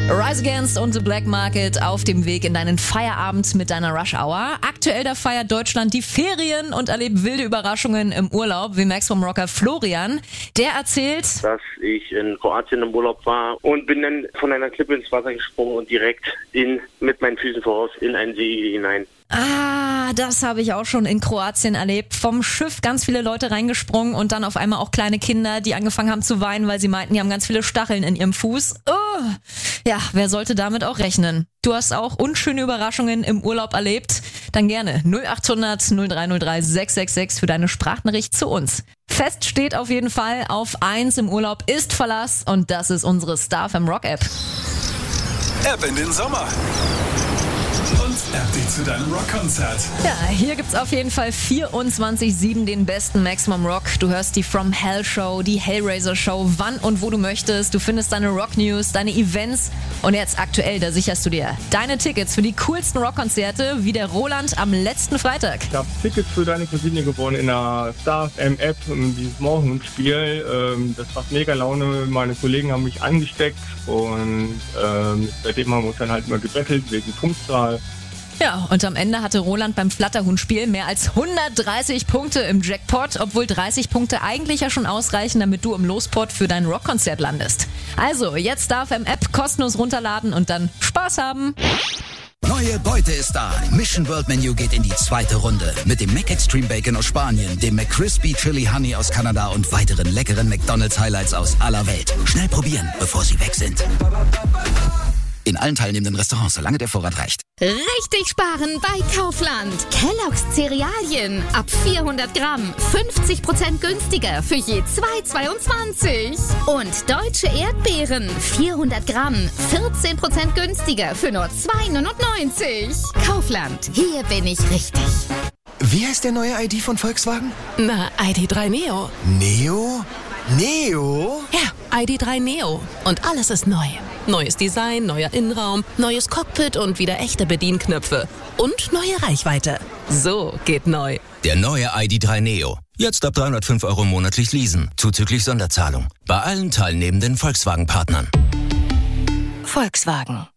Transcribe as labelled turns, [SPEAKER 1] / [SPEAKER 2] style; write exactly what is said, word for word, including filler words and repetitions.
[SPEAKER 1] Rise Against und The Black Market auf dem Weg in deinen Feierabend mit deiner Rush Hour. Aktuell da feiert Deutschland die Ferien und erlebt wilde Überraschungen im Urlaub, wie Max vom Rocker Florian. Der erzählt,
[SPEAKER 2] dass ich in Kroatien im Urlaub war und bin dann von einer Klippe ins Wasser gesprungen und direkt in mit meinen Füßen voraus in einen See hinein.
[SPEAKER 1] Ah, das habe ich auch schon in Kroatien erlebt. Vom Schiff ganz viele Leute reingesprungen und dann auf einmal auch kleine Kinder, die angefangen haben zu weinen, weil sie meinten, die haben ganz viele Stacheln in ihrem Fuß. Oh. Ja, wer sollte damit auch rechnen? Du hast auch unschöne Überraschungen im Urlaub erlebt? Dann gerne null acht hundert null drei null drei sechs sechs sechs für deine Sprachnachricht zu uns. Fest steht auf jeden Fall, auf eins im Urlaub ist Verlass und das ist unsere Star F M Rock App.
[SPEAKER 3] App in den Sommer. Und App dich zu deinem Rockkonzert.
[SPEAKER 1] Ja, hier gibt's auf jeden Fall vierundzwanzig sieben den besten Maximum Rock. Du hörst die From Hell Show, die Hellraiser Show, wann und wo du möchtest. Du findest deine Rock News, deine Events und jetzt aktuell, da sicherst du dir deine Tickets für die coolsten Rockkonzerte, wie der Roland am letzten Freitag.
[SPEAKER 4] Ich habe Tickets für deine Cousine gewonnen in der Star F M App, dieses Morgenspiel. Das macht mega Laune. Meine Kollegen haben mich angesteckt und ähm, seitdem haben wir uns dann halt immer gebettelt wegen Punktzahl.
[SPEAKER 1] Ja, und am Ende hatte Roland beim Flatterhuhn-Spiel mehr als hundertdreißig Punkte im Jackpot, obwohl dreißig Punkte eigentlich ja schon ausreichen, damit du im Lospot für dein Rockkonzert landest. Also, jetzt Star F M App kostenlos runterladen und dann Spaß haben.
[SPEAKER 5] Neue Beute ist da. Mission World Menu geht in die zweite Runde. Mit dem Mac Extreme Bacon aus Spanien, dem McCrispy Chili Honey aus Kanada und weiteren leckeren McDonald's Highlights aus aller Welt. Schnell probieren, bevor sie weg sind. In allen teilnehmenden Restaurants, solange der Vorrat reicht.
[SPEAKER 6] Richtig sparen bei Kaufland. Kellogg's Cerealien ab vierhundert Gramm. fünfzig Prozent günstiger für je zwei Euro zweiundzwanzig. Und deutsche Erdbeeren. vierhundert Gramm. vierzehn Prozent günstiger für nur zwei Euro neunundneunzig. Kaufland. Hier bin ich richtig.
[SPEAKER 7] Wie heißt der neue I D von Volkswagen?
[SPEAKER 8] Na, I D drei Neo.
[SPEAKER 7] Neo? Neo?
[SPEAKER 8] Ja, I D drei Neo. Und alles ist neu. Neues Design, neuer Innenraum, neues Cockpit und wieder echte Bedienknöpfe. Und neue Reichweite. So geht neu.
[SPEAKER 5] Der neue I D drei Neo. Jetzt ab dreihundertfünf Euro monatlich leasen. Zuzüglich Sonderzahlung. Bei allen teilnehmenden Volkswagen-Partnern.
[SPEAKER 8] Volkswagen.